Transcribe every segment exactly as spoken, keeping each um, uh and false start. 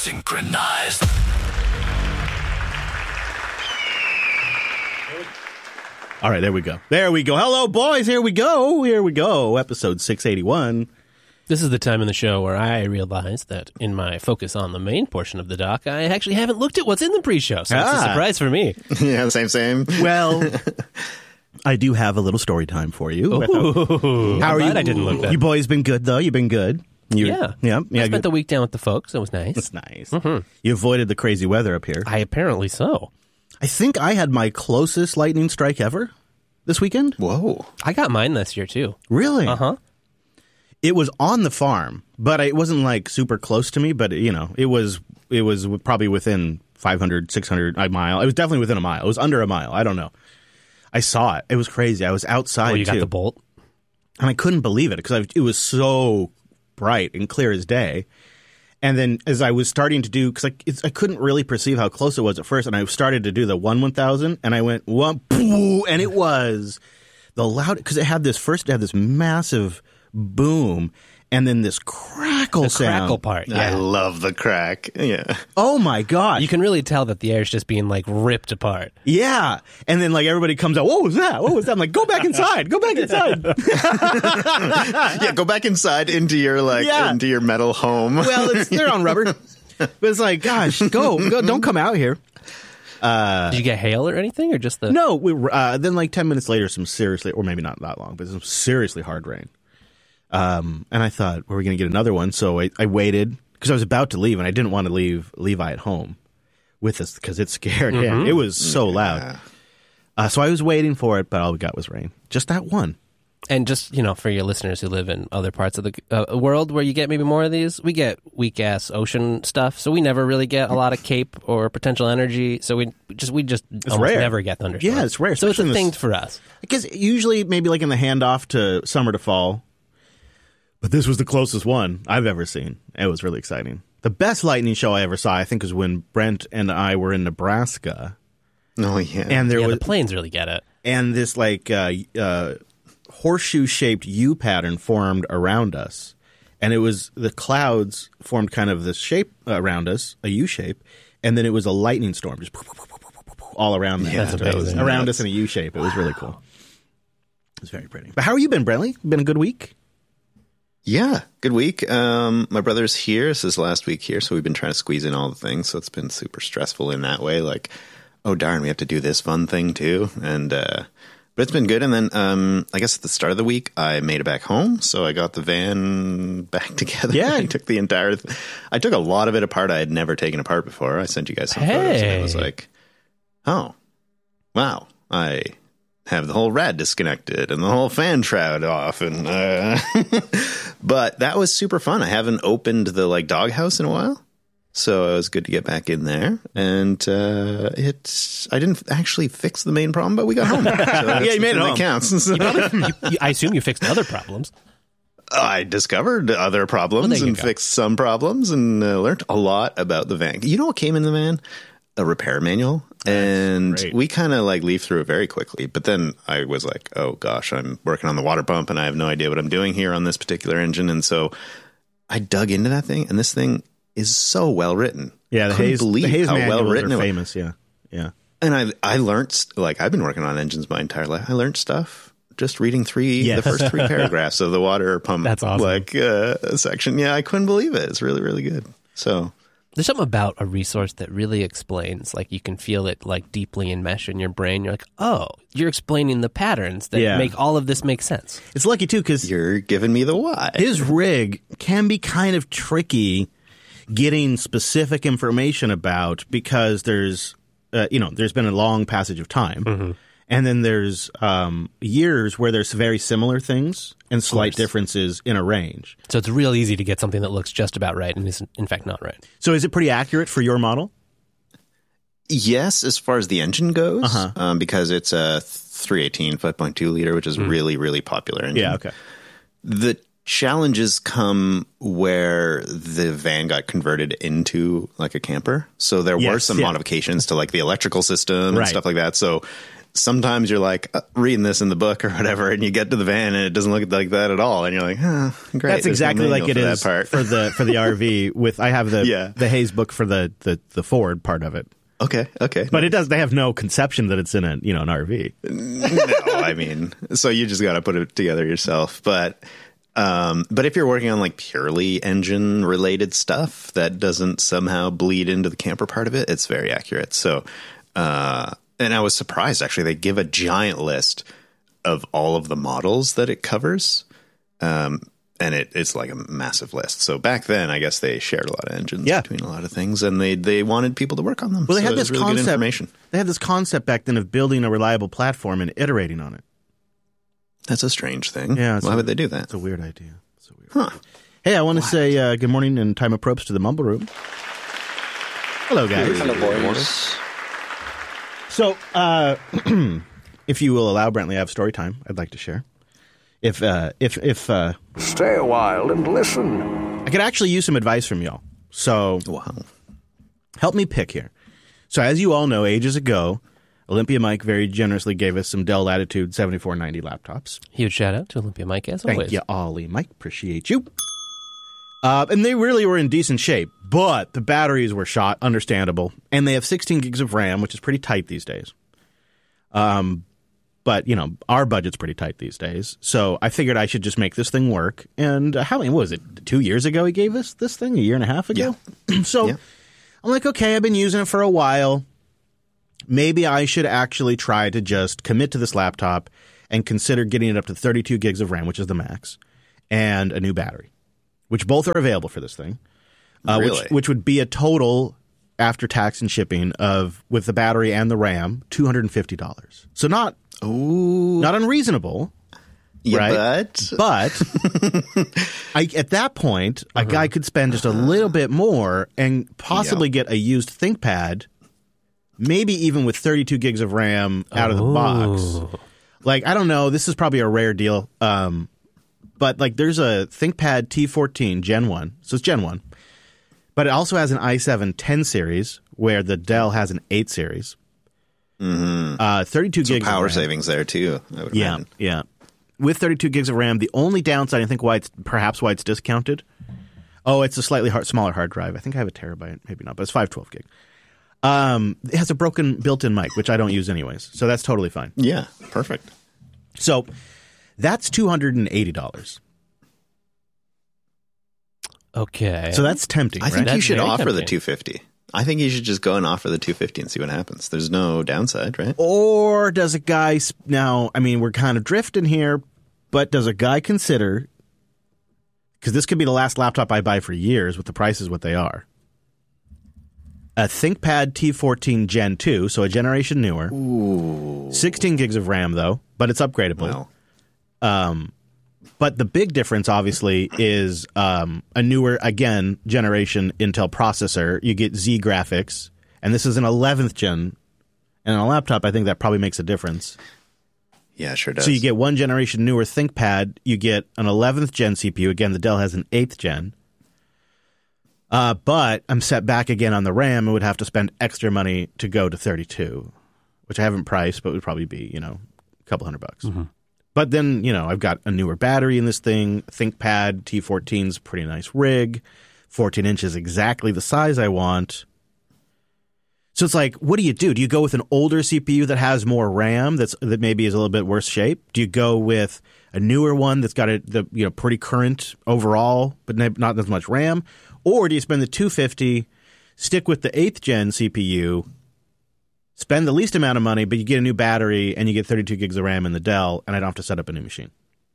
Synchronized. All right, there we go. There we go. Hello, boys. Here we go. Here we go. Episode six eighty-one. This is the time in the show where I realize that in my focus on the main portion of the doc, I actually haven't looked at what's in the pre-show, so ah. it's a surprise for me. Yeah, same, same. Well, I do have a little story time for you. Ooh, How I'm are glad you? I didn't look that. You boys been good, though? You've been good? You, yeah. Yeah. yeah I spent good. the week down with the folks. It was nice. That's nice. Mm-hmm. You avoided the crazy weather up here. I apparently so. I think I had my closest lightning strike ever this weekend. Whoa. I got mine this year, too. Really? Uh-huh. It was on the farm, but it wasn't like super close to me, but you know, it was it was probably within five hundred, six hundred a mile. It was definitely within a mile. It was under a mile. I don't know. I saw it. It was crazy. I was outside, Oh, you too. got the bolt? And I couldn't believe it because it was so bright and clear as day. And then as I was starting to do, because I, I couldn't really perceive how close it was at first, and I started to do the one one thousand, and I went, one, and it was the loud, because it had this, first it had this massive boom, and then this crackle the sound. crackle part, yeah. I love the crack. Yeah. Oh my gosh. You can really tell that the air is just being, like, ripped apart. Yeah. And then, like, everybody comes out, what was that? What was that? I'm like, go back inside. Go back inside. Yeah, go back inside into your, like, Yeah. into your metal home. Well, it's, they're on rubber. But it's like, gosh, go. go don't come out here. Uh, Did you get hail or anything, or just the... No. We, uh, then, like, ten minutes later, some seriously, or maybe not that long, but some seriously hard rain. Um, and I thought, were we going to get another one? So I, I waited because I was about to leave, and I didn't want to leave Levi at home with us because it scared him. Mm-hmm. It was so Yeah. loud. Uh, so I was waiting for it, but all we got was rain. Just that one. And just, you know, for your listeners who live in other parts of the uh, world where you get maybe more of these, we get weak-ass ocean stuff, so we never really get a lot of cape or potential energy, so we just we just almost rare. never get thunderstorms. Yeah, it's rare. So it's a especially in thing this- for us. I guess usually maybe like in the handoff to summer to fall. But this was the closest one I've ever seen. It was really exciting. The best lightning show I ever saw, I think, was when Brent and I were in Nebraska. Oh, yeah. And there yeah, was the planes really get it. and this like uh, uh, horseshoe-shaped U pattern formed around us. And it was the clouds formed kind of this shape around us, a U shape, and then it was a lightning storm just all around that. Yeah, That's amazing. Around us in a U shape. It was really cool. It was very pretty. But how have you been, Brentley? Been a good week? Yeah, good week. Um, my brother's here. This is last week here, so we've been trying to squeeze in all the things. So it's been super stressful in that way. Like, oh darn, we have to do this fun thing too. And uh, but it's been good. And then um, I guess at the start of the week, I made it back home. So I got the van back together. Yeah, I took the entire. Th- I took a lot of it apart. I had never taken apart before. I sent you guys some Hey. photos, and I was like, oh, wow, I have the whole rad disconnected and the whole fan shroud off, and uh, but that was super fun. I haven't opened the like doghouse in a while, so it was good to get back in there. And uh, it's I didn't actually fix the main problem, but we got home. So Yeah, you made it that home. counts. You probably, you, you, I assume you fixed other problems. I discovered other Well, problems there you and go. fixed some problems and uh, learned a lot about the van. You know what came in the van? A repair manual. And great. we kind of like leafed through it very quickly. But then I was like, oh gosh, I'm working on the water pump and I have no idea what I'm doing here on this particular engine. And so I dug into that thing, and this thing is so well written. Yeah, the Couldn't Hayes, believe the Hayes how manuals well written are it was. famous. Yeah, yeah. And I I learned, like, I've been working on engines my entire life. I learned stuff just reading three, Yes. the first three paragraphs of the water pump. That's awesome. Like, uh, section. Yeah, I couldn't believe it. It's really, really good. So, There's something about a resource that really explains, like you can feel it like deeply enmesh in your brain. You're like, oh, you're explaining the patterns that Yeah. make all of this make sense. It's lucky too because you're giving me the why. his rig can be kind of tricky getting specific information about because there's, uh, you know, there's been a long passage of time. Mm-hmm. And then there's um, years where there's very similar things and slight course. differences in a range. So it's real easy to get something that looks just about right and is in fact not right. So is it pretty accurate for your model? Yes, as far as the engine goes, Uh-huh. um, because it's a three eighteen five point two liter, which is Mm. really, really popular engine. Yeah, okay. The challenges come where the van got converted into like a camper. So there were Yes, some yeah. modifications to like the electrical system and Right. stuff like that. So sometimes you're like uh, reading this in the book or whatever, and you get to the van and it doesn't look like that at all, and you're like, oh, great. That's exactly like it is part. for the for the R V. With I have the Yeah. the Hayes book for the, the the Ford part of it, Okay, okay. but it does. They have no conception that it's in a you know an R V. No, I mean, so you just got to put it together yourself. But um, but if you're working on like purely engine related stuff that doesn't somehow bleed into the camper part of it, it's very accurate. So, uh, and I was surprised actually. They give a giant list of all of the models that it covers, um, and it, it's like a massive list. So back then, I guess they shared a lot of engines Yeah. between a lot of things, and they they wanted people to work on them. Well, they So had it was this really good concept. information. They had this concept back then of building a reliable platform and iterating on it. That's a strange thing. Yeah, it's Why a- would they do that? It's a weird idea. It's a weird. Huh. Hey, I want to say uh, good morning and time of probes to the Mumble Room. Hello, guys. Hello, boys. So, uh, if you will allow, Brentley, I have story time. I'd like to share. If uh, if if uh, Stay a while and listen. I could actually use some advice from y'all. So, Wow. help me pick here. So, as you all know, ages ago, Olympia Mike very generously gave us some Dell Latitude seventy-four ninety laptops. Huge shout out to Olympia Mike as Thank always. you, Ollie Mike. Appreciate you. Uh, and they really were in decent shape, but the batteries were shot, understandable, and they have sixteen gigs of RAM, which is pretty tight these days. Um, but you know, our budget's pretty tight these days, so I figured I should just make this thing work. And uh, how many what was it? Two years ago, he gave us this thing. A year and a half ago. Yeah. so Yeah. I'm like, okay, I've been using it for a while. Maybe I should actually try to just commit to this laptop and consider getting it up to thirty-two gigs of RAM, which is the max, and a new battery, which both are available for this thing. Uh, Really? which, which would be a total after tax and shipping of, with the battery and the RAM, two hundred fifty dollars. So not Ooh. not unreasonable, Yeah, right? but but I, at that point, a guy could spend just a little bit more and possibly get a used ThinkPad, maybe even with thirty-two gigs of RAM out of the box. Like, I don't know. This is probably a rare deal. Um, but, like, there's a ThinkPad T fourteen Gen one. So it's Gen one. But it also has an i seven ten series where the Dell has an eight series. Mm-hmm. Uh, thirty-two some gigs of power RAM. savings there too. I would Yeah, imagine. yeah. With thirty-two gigs of RAM, the only downside, I think, why it's perhaps why it's discounted. Oh, it's a slightly hard, smaller hard drive. I think I have a terabyte, maybe not, but it's five twelve gig. Um, it has a broken built-in mic, which I don't use anyways, so that's totally fine. Yeah, perfect. So that's two hundred and eighty dollars. Okay. So that's tempting, I right? think you That's should very offer the tempting. two fifty. I think you should just go and offer the two fifty and see what happens. There's no downside, right? Or does a guy sp- now? I mean, we're kind of drifting here, but does a guy consider? Because this could be the last laptop I buy for years with the prices what they are. A ThinkPad T fourteen Gen two, so a generation newer. Ooh. sixteen gigs of RAM though, but it's upgradable. Wow. Um, but the big difference, obviously, is um, a newer, again, generation Intel processor. You get Z graphics, and this is an eleventh gen. And on a laptop, I think that probably makes a difference. Yeah, sure does. So you get one generation newer ThinkPad. You get an eleventh gen C P U. Again, the Dell has an eighth gen. Uh, but I'm set back again on the RAM and would have to spend extra money to go to thirty-two, which I haven't priced, but would probably be, you know, a couple hundred bucks. Mm-hmm. But then, you know, I've got a newer battery in this thing. ThinkPad T fourteen's a pretty nice rig. fourteen inches, exactly the size I want. So it's like, what do you do? Do you go with an older C P U that has more RAM that's that maybe is a little bit worse shape? Do you go with a newer one that's got a the you know pretty current overall, but not as much RAM? Or do you spend the two hundred fifty dollars, stick with the eighth gen C P U, spend the least amount of money, but you get a new battery and you get thirty-two gigs of RAM in the Dell, and I don't have to set up a new machine?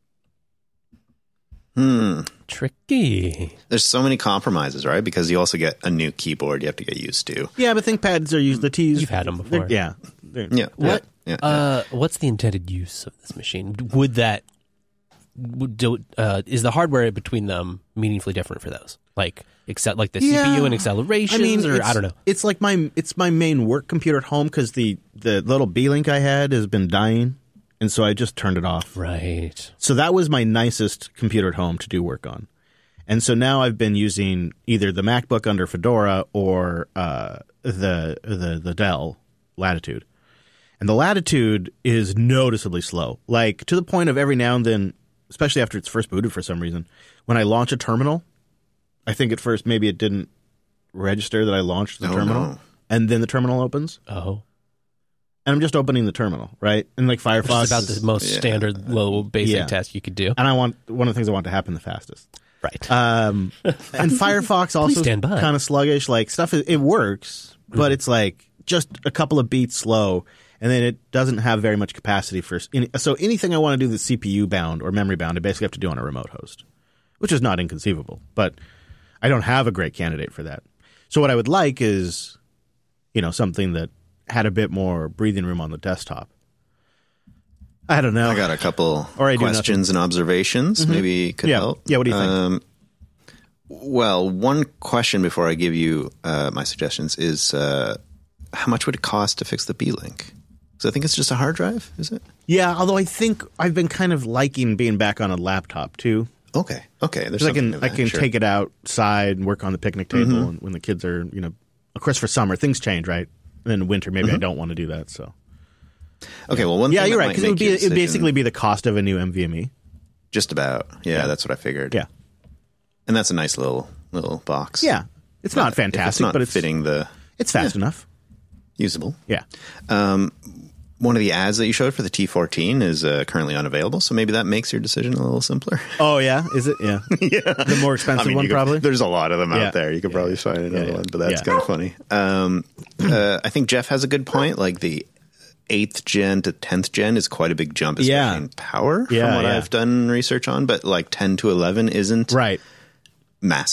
Hmm. Tricky. There's so many compromises, right? Because you also get a new keyboard you have to get used to. Yeah, but ThinkPads are used the T's. You've had them before. they're- Yeah. They're- Yeah. What? Yeah. yeah. Uh, what's the intended use of this machine? Would that would do, uh, is the hardware between them meaningfully different for those? Like, except like the Yeah. C P U and accelerations, I mean, or it's, I don't know. It's like my it's my main work computer at home because the the little B-Link I had has been dying, and so I just turned it off. Right. So that was my nicest computer at home to do work on, and so now I've been using either the MacBook under Fedora or uh, the the the Dell Latitude, And the Latitude is noticeably slow, like to the point of every now and then, especially after it's first booted for some reason, when I launch a terminal, I think at first maybe it didn't register that I launched the Oh, terminal, no. and then the terminal opens, Oh. and I'm just opening the terminal, right? And like Firefox, It's about the most Yeah. standard, low, basic Yeah. task you could do. and I want one of the things I want to happen the fastest. Right. Um, and Firefox also stand by. kind of sluggish. Like stuff, it, it works, but it's like just a couple of beats slow, and then it doesn't have very much capacity for. Any, so anything I want to do that's C P U bound or memory bound, I basically have to do on a remote host, which is not inconceivable. But I don't have a great candidate for that. So what I would like is, you know, something that had a bit more breathing room on the desktop. I don't know. I got a couple Or I do questions and observations. Maybe could Yeah. help. Yeah, what do you think? Um, well, one question before I give you uh, my suggestions is uh, how much would it cost to fix the B-Link? Because I think it's just a hard drive, is it? Yeah, although I think I've been kind of liking being back on a laptop too. Okay. Okay. There's 'Cause I something can to I that, can sure. take it outside and work on the picnic table, and when the kids are, you know, of course for summer things change, right? And then in winter maybe I don't want to do that. So Okay. Well, one yeah, thing you're that right, might because it would make be your it would decision- basically be the cost of a new NVMe. just about. Yeah, that's what I figured. Yeah, And that's a nice little little box. yeah, it's not If fantastic, it's not but it's fitting the it's fast enough. usable. Yeah, One of the ads that you showed for the T fourteen is uh, currently unavailable, so maybe that makes your decision a little simpler. oh yeah, is it? Yeah, yeah, the more expensive I mean, one you could- probably. There's a lot of them Yeah. out there. You could probably find another yeah. one, but that's Yeah. kind of funny. Um, uh, I think Jeff has a good point. Like the eighth gen to tenth gen is quite a big jump, especially Yeah. in power, Yeah, from what yeah. I've done research on. But like ten to eleven isn't Right. massive.